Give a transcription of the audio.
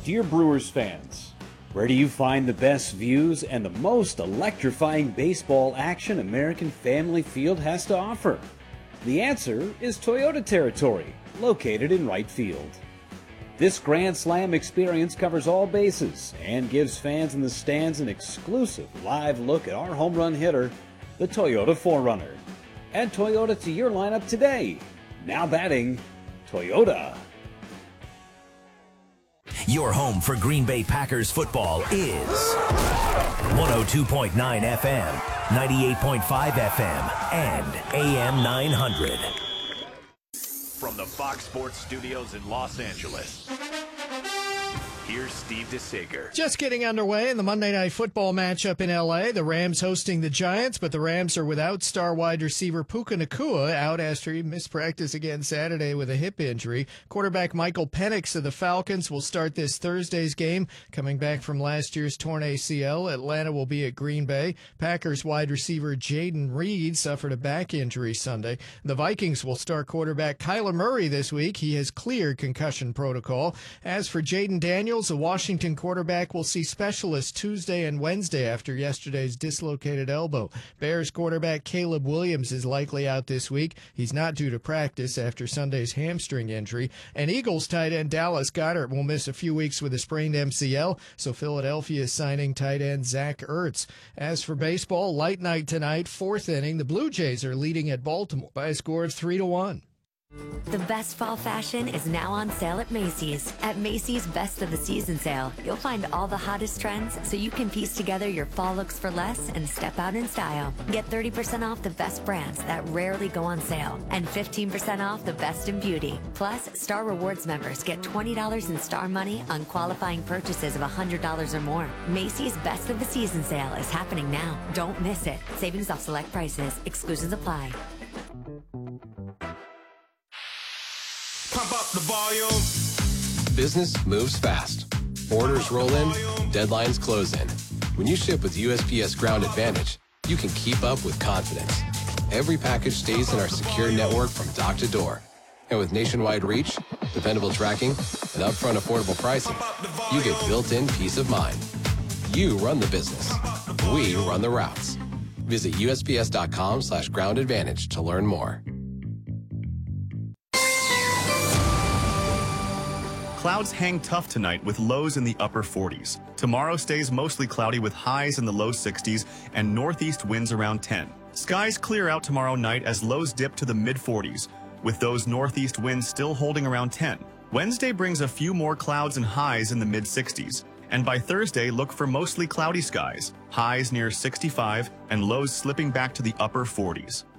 Dear Brewers fans, where do you find the best views and the most electrifying baseball action American Family Field has to offer? The answer is Toyota territory, located in right field. This Grand Slam experience covers all bases and gives fans in the stands an exclusive live look at our home run hitter, the Toyota 4Runner. Add Toyota to your lineup today. Now batting, Toyota. Your home for Green Bay Packers football is 102.9 FM, 98.5 FM, and AM 900. From the Fox Sports Studios in Los Angeles, here's Steve DeSager. Just getting underway in the Monday Night Football matchup in L.A. The Rams hosting the Giants, but the Rams are without star wide receiver Puka Nacua, out after he missed practice again Saturday with a hip injury. Quarterback Michael Penix of the Falcons will start this Thursday's game. Coming back from last year's torn ACL, Atlanta will be at Green Bay. Packers wide receiver Jaden Reed suffered a back injury Sunday. The Vikings will start quarterback Kyler Murray this week. He has cleared concussion protocol. As for Jaden Daniels, the Washington quarterback will see specialists Tuesday and Wednesday after yesterday's dislocated elbow. Bears quarterback Caleb Williams is likely out this week. He's not due to practice after Sunday's hamstring injury. And Eagles tight end Dallas Goedert will miss a few weeks with a sprained MCL, so Philadelphia is signing tight end Zach Ertz. As for baseball, light night tonight, fourth inning. The Blue Jays are leading at Baltimore by a score of 3-1. The best fall fashion is now on sale at Macy's. At Macy's Best of the Season sale, you'll find all the hottest trends so you can piece together your fall looks for less and step out in style. Get 30% off the best brands that rarely go on sale and 15% off the best in beauty. Plus, Star Rewards members get $20 in Star money on qualifying purchases of $100 or more. Macy's Best of the Season sale is happening now. Don't miss it. Savings off select prices. Exclusions apply. Pump up the volume. Business moves fast. Orders roll in, deadlines close in. When you ship with USPS Ground Advantage, you can keep up with confidence. Every package stays in our secure network from dock to door. And with nationwide reach, dependable tracking, and upfront affordable pricing, you get built-in peace of mind. You run the business. We run the routes. Visit USPS.com/Ground Advantage to learn more. Clouds hang tough tonight with lows in the upper 40s. Tomorrow stays mostly cloudy with highs in the low 60s and northeast winds around 10. Skies clear out tomorrow night as lows dip to the mid-40s, with those northeast winds still holding around 10. Wednesday brings a few more clouds and highs in the mid-60s. And by Thursday, look for mostly cloudy skies, highs near 65 and lows slipping back to the upper 40s.